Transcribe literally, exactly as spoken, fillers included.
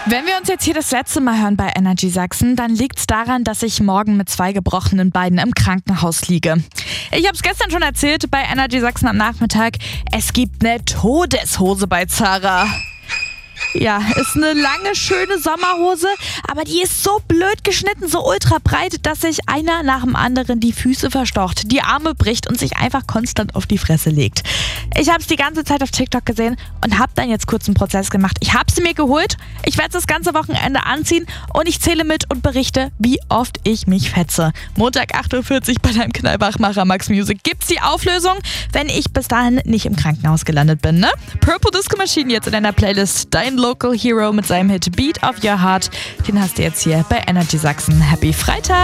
Wenn wir uns jetzt hier das letzte Mal hören bei Energy Sachsen, dann liegt's daran, dass ich morgen mit zwei gebrochenen Beinen im Krankenhaus liege. Ich habe es gestern schon erzählt bei Energy Sachsen am Nachmittag. Es gibt eine Todeshose bei Zara. Ja, ist eine lange, schöne Sommerhose, aber die ist so blöd geschnitten, so ultra breit, dass sich einer nach dem anderen die Füße verstocht, die Arme bricht und sich einfach konstant auf die Fresse legt. Ich habe es die ganze Zeit auf TikTok gesehen und habe dann jetzt kurz einen Prozess gemacht. Ich habe sie mir geholt, ich werde das ganze Wochenende anziehen und ich zähle mit und berichte, wie oft ich mich fetze. Montag acht Uhr vierzig bei deinem Knallbachmacher Max Music gibt's die Auflösung, wenn ich bis dahin nicht im Krankenhaus gelandet bin, ne? Purple Disco Machine jetzt in deiner Playlist. Dein Local Hero mit seinem Hit Beat of Your Heart. Den hast du jetzt hier bei Energy Sachsen. Happy Freitag!